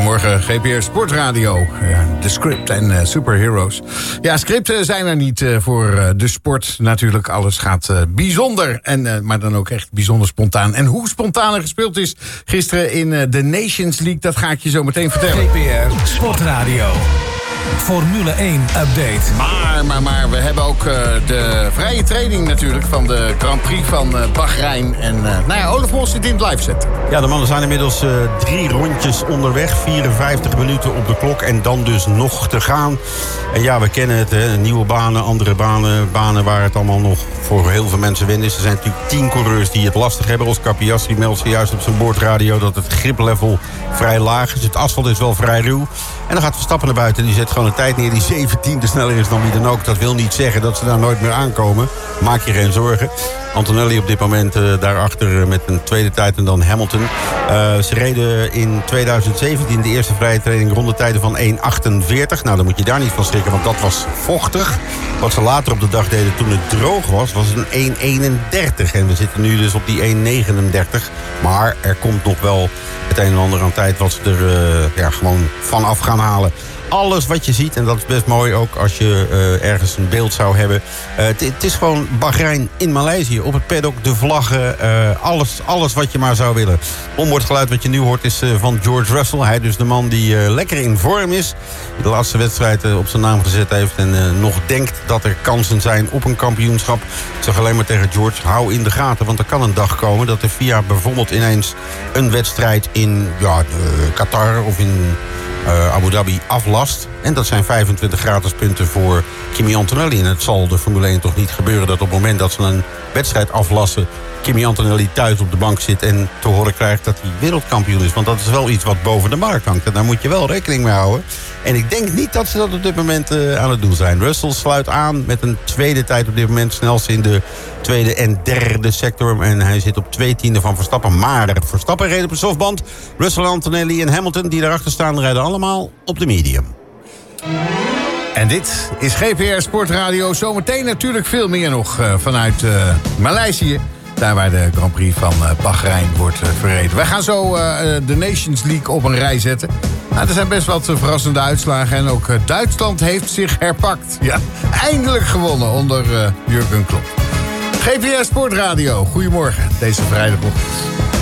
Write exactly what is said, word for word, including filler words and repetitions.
Goedemorgen, G P R Sportradio. Uh, de Script en uh, Superheroes. Ja, scripten zijn er niet uh, voor uh, de sport. Natuurlijk, alles gaat uh, bijzonder. En, uh, maar dan ook echt bijzonder spontaan. En hoe spontaan er gespeeld is gisteren in uh, de Nations League... dat ga ik je zo meteen vertellen. G P R Sportradio. Formule één update. Maar, maar, maar, we hebben ook uh, de vrije training natuurlijk van de Grand Prix van uh, Bahrein. En uh, nou ja, Olaf Mos zit in het live set. Ja, de mannen zijn inmiddels uh, drie rondjes onderweg. vierenvijftig minuten op de klok en dan dus nog te gaan. En ja, we kennen het, hè, nieuwe banen, andere banen. Banen waar het allemaal nog voor heel veel mensen winnen is. Er zijn natuurlijk tien coureurs die het lastig hebben. Oscar Piastri meldt zojuist op zijn boordradio dat het griplevel vrij laag is. Het asfalt is wel vrij ruw. En dan gaat Verstappen naar buiten. Die zet gewoon een tijd neer die zeventiende sneller is dan wie dan ook. Dat wil niet zeggen dat ze daar nooit meer aankomen. Maak je geen zorgen. Antonelli op dit moment uh, daarachter met een tweede tijd en dan Hamilton. Uh, ze reden in tweeduizend zeventien de eerste vrije training rondetijden van één achtenveertig. Nou, dan moet je daar niet van schrikken, want dat was vochtig. Wat ze later op de dag deden toen het droog was, was een één eenendertig. En we zitten nu dus op die één negenendertig. Maar er komt nog wel het een en ander aan tijd wat ze er uh, ja, gewoon vanaf gaan halen. Alles wat je ziet, en dat is best mooi ook als je uh, ergens een beeld zou hebben. Uh, het is gewoon Bahrein in Maleisië. Op het paddock, de vlaggen, uh, alles, alles wat je maar zou willen. Onboordgeluid wat je nu hoort is uh, van George Russell. Hij dus de man die uh, lekker in vorm is. Die de laatste wedstrijd uh, op zijn naam gezet heeft. En uh, nog denkt dat er kansen zijn op een kampioenschap. Ik zeg alleen maar tegen George, hou in de gaten. Want er kan een dag komen dat de F I A bijvoorbeeld ineens een wedstrijd in ja, uh, Qatar of in... Uh, Abu Dhabi aflast. En dat zijn vijfentwintig gratis punten voor Kimi Antonelli. En het zal de Formule één toch niet gebeuren dat op het moment dat ze een wedstrijd aflassen... Kimi Antonelli thuis op de bank zit en te horen krijgt dat hij wereldkampioen is. Want dat is wel iets wat boven de markt hangt. En daar moet je wel rekening mee houden. En ik denk niet dat ze dat op dit moment uh, aan het doen zijn. Russell sluit aan met een tweede tijd op dit moment. Snelste in de tweede en derde sector. En hij zit op twee tiende van Verstappen. Maar Verstappen reed op een softband. Russell, Antonelli en Hamilton die daarachter staan rijden allemaal op de medium. En dit is G P R Sportradio. Zometeen natuurlijk veel meer nog uh, vanuit uh, Maleisië. Daar waar de Grand Prix van uh, Bahrein wordt uh, verreden. Wij gaan zo uh, de Nations League op een rij zetten. Nou, er zijn best wat uh, verrassende uitslagen. En ook uh, Duitsland heeft zich herpakt. Ja, eindelijk gewonnen onder uh, Jurgen Klopp. G P R Sportradio, goedemorgen deze vrijdagochtend.